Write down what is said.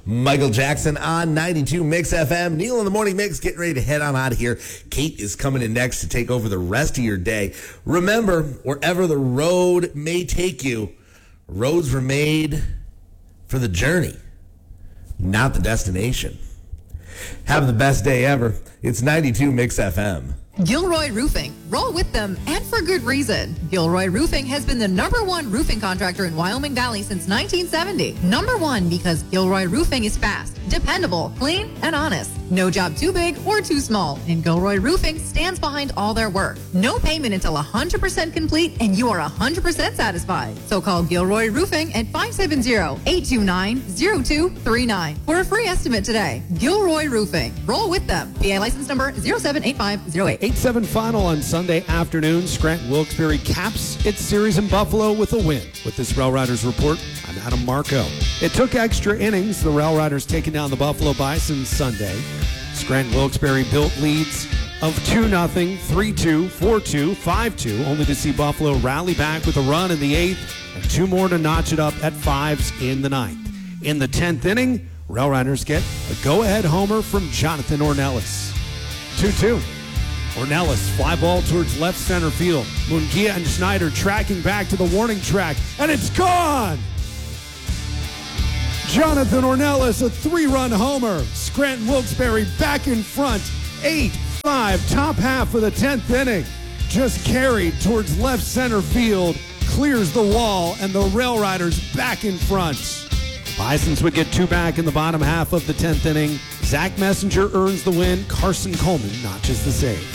Michael Jackson on 92 Mix FM. Neil in the Morning Mix, getting ready to head on out of here. Kate is coming in next to take over the rest of your day. Remember, wherever the road may take you, roads were made for the journey, not the destination. Have the best day ever. It's 92 Mix FM. Gilroy Roofing. Roll with them, and for good reason. Gilroy Roofing has been the #1 roofing contractor in Wyoming Valley since 1970. #1 because Gilroy Roofing is fast, dependable, clean, and honest. No job too big or too small, and Gilroy Roofing stands behind all their work. No payment until 100% complete, and you are 100% satisfied. So call Gilroy Roofing at 570-829-0239 for a free estimate today. Gilroy Roofing. Roll with them. PA license number 078508. 8-7 final on Sunday afternoon. Scranton Wilkes-Barre caps its series in Buffalo with a win. With this Rail Riders report, I'm Adam Marco. It took extra innings. The Rail Riders taking down the Buffalo Bisons Sunday. Scranton Wilkes-Barre built leads of 2-0, 3-2, 4-2, 5-2, only to see Buffalo rally back with a run in the 8th and 2 more to notch it up at 5s in the 9th. In the 10th inning, Rail Riders get a go-ahead homer from Jonathan Ornelas. 2-2. Ornelas, fly ball towards left center field. Munguia and Schneider tracking back to the warning track, and it's gone! Jonathan Ornelas, a 3-run homer. Scranton Wilkes-Barre back in front, 8-5, top half of the 10th inning. Just carried towards left center field, clears the wall, and the Rail Riders back in front. Bisons would get 2 back in the bottom half of the 10th inning. Zach Messenger earns the win. Carson Coleman notches the save.